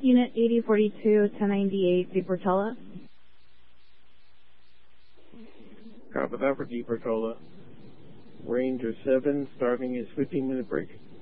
Unit 8042, 1098, Deportola. Copy that for Deportola. Ranger 7, starting his 15-minute break.